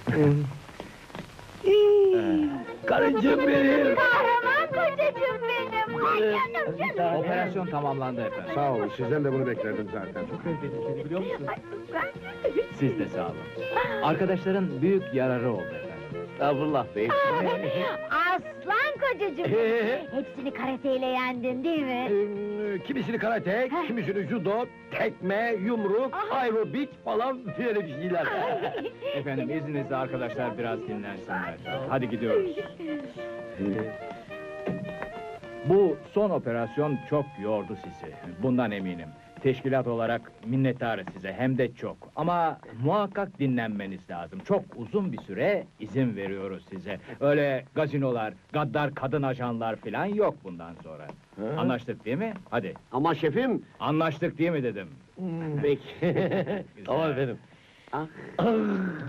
Karıcığım benim! Kahraman kocacığım benim! Ay canım canım! Operasyon tamamlandı efendim. Sağ olun, sizden de bunu beklerdim zaten. Çok özledim seni biliyor musun? Ay, ben- Siz de sağ olun. Arkadaşların büyük yararı oldu efendim. Estağfurullah bey. Aslan kocacığım! Hepsini karateyle yendin değil mi? Kimisini karate, kimisini judo, tekme, yumruk, aerobik falan böyle bir şeyler. Efendim izninizle arkadaşlar biraz dinlensinler. Hadi gidiyoruz. Bu son operasyon çok yordu sizi. Bundan eminim. Teşkilat olarak minnettarız size hem de çok. Ama muhakkak dinlenmeniz lazım. Çok uzun bir süre izin veriyoruz size. Öyle gazinolar, gaddar kadın ajanlar falan yok bundan sonra. Anlaştık değil mi? Hadi. Ama şefim... Anlaştık değil mi dedim. Peki. Tamam efendim.